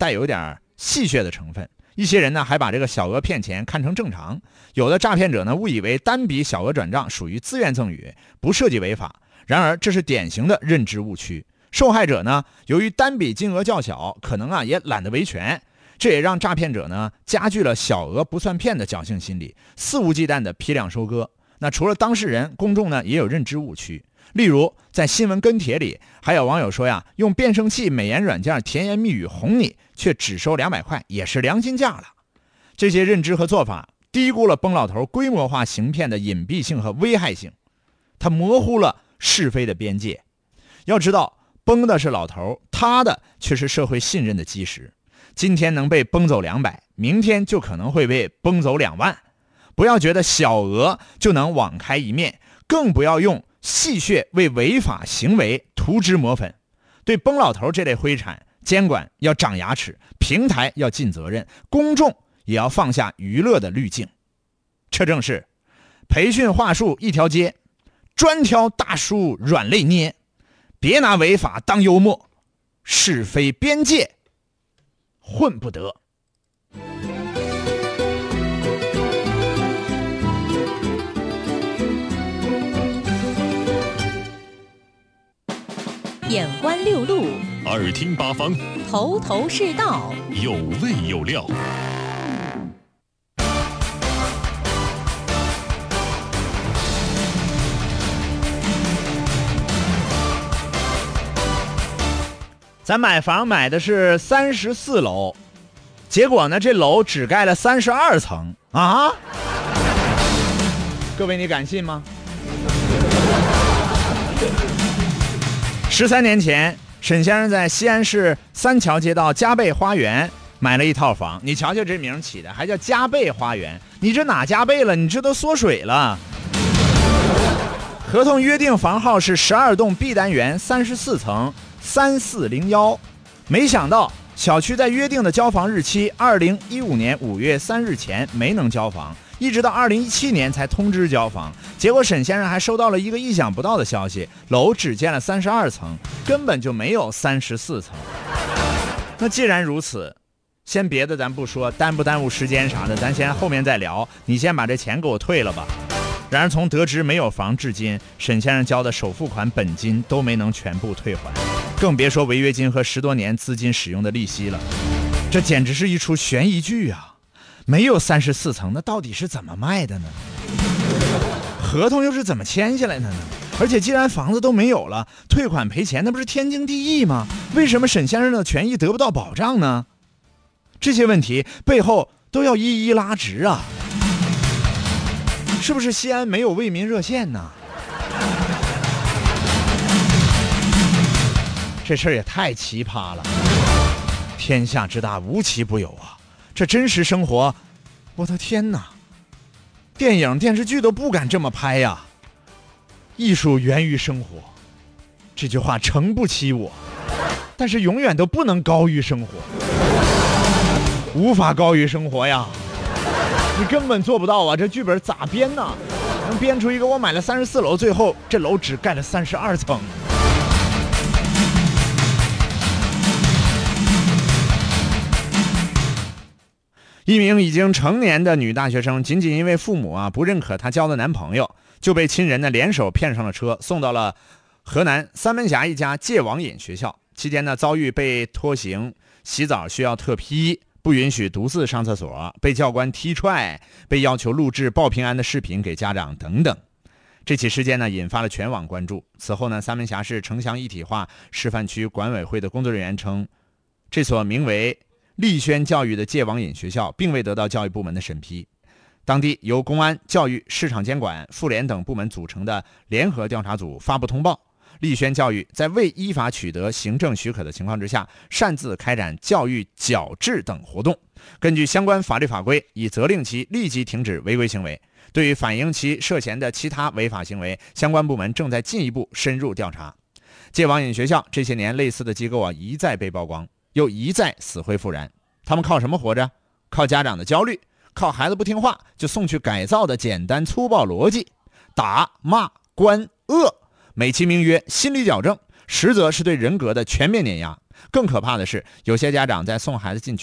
带有点戏谑的成分。一些人呢还把这个小额骗钱看成正常，有的诈骗者呢误以为单笔小额转账属于自愿赠与，不涉及违法。然而这是典型的认知误区。受害者呢由于单笔金额较小，可能也懒得维权，这也让诈骗者呢加剧了小额不算骗的侥幸心理，肆无忌惮的批量收割。那除了当事人，公众呢也有认知误区。例如在新闻跟帖里，还有网友说用变声器、美颜软件甜言蜜语哄你，却只收200块，也是良心价了。这些认知和做法低估了崩老头规模化行骗的隐蔽性和危害性，它模糊了是非的边界。要知道，崩的是老头，他的却是社会信任的基石。今天能被崩走200，明天就可能会被崩走2万。不要觉得小额就能网开一面，更不要用戏谑为违法行为涂脂抹粉。对崩老头这类灰产，监管要长牙齿，平台要尽责任，公众也要放下娱乐的滤镜。这正是培训话术一条街，专挑大叔软肋捏，别拿违法当幽默，是非边界混不得。 眼观六路， 耳听八方， 头头是道， 有味有料。 咱买房买的是34楼，结果呢，这楼只盖了32层啊！各位，你敢信吗？13年前，沈先生在西安市三桥街道嘉贝花园买了一套房。你瞧瞧这名起的，还叫嘉贝花园，你这哪加倍了？你这都缩水了。合同约定房号是12栋 B 单元34层3401，没想到小区在约定的交房日期2015年5月3日前没能交房，一直到2017年才通知交房。结果沈先生还收到了一个意想不到的消息，楼只建了32层，根本就没有34层。那既然如此，先别的咱不说，耽不耽误时间啥的，咱先后面再聊，你先把这钱给我退了吧。然而从得知没有房至今，沈先生交的首付款本金都没能全部退还，更别说违约金和10多年资金使用的利息了。这简直是一出悬疑剧啊！没有34层，那到底是怎么卖的呢？合同又是怎么签下来的呢？而且既然房子都没有了，退款赔钱那不是天经地义吗？为什么沈先生的权益得不到保障呢？这些问题背后都要一一拉直啊！是不是西安没有为民热线呢？这事儿也太奇葩了，天下之大无奇不有啊！这真实生活，我的天哪！电影电视剧都不敢这么拍呀！艺术源于生活，这句话诚不欺我，但是永远都不能高于生活，无法高于生活呀！你根本做不到啊！这剧本咋编呢？能编出一个我买了34楼，最后这楼只盖了32层。一名已经成年的女大学生，仅仅因为父母不认可她交的男朋友，就被亲人呢联手骗上了车，送到了河南三门峡一家戒网瘾学校。期间呢，遭遇被拖行、洗澡需要特批、不允许独自上厕所、被教官踢踹、被要求录制报平安的视频给家长等等。这起事件呢，引发了全网关注。此后呢，三门峡市城乡一体化示范区管委会的工作人员称，这所名为丽轩教育的戒网瘾学校并未得到教育部门的审批。当地由公安、教育、市场监管、妇联等部门组成的联合调查组发布通报，丽轩教育在未依法取得行政许可的情况之下，擅自开展教育矫治等活动。根据相关法律法规，已责令其立即停止违规行为。对于反映其涉嫌的其他违法行为，相关部门正在进一步深入调查。戒网瘾学校这些年类似的机构一再被曝光，又一再死灰复燃。他们靠什么活着？靠家长的焦虑，靠孩子不听话就送去改造的简单粗暴逻辑，打骂关恶，美其名曰心理矫正，实则是对人格的全面碾压。 更可怕的是，有些家长在送孩子进